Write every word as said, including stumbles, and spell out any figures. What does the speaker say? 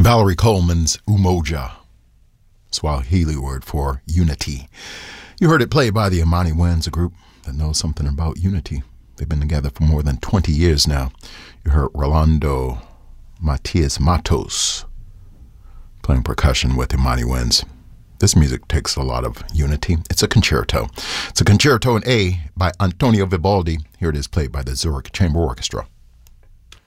Valerie Coleman's Umoja, Swahili word for unity. You heard it played by the Imani Winds, a group that knows something about unity. They've been together for more than twenty years now. You heard Rolando Matias Matos playing percussion with Imani Winds. This music takes a lot of unity. It's a concerto. It's a concerto in A by Antonio Vivaldi. Here it is played by the Zurich Chamber Orchestra.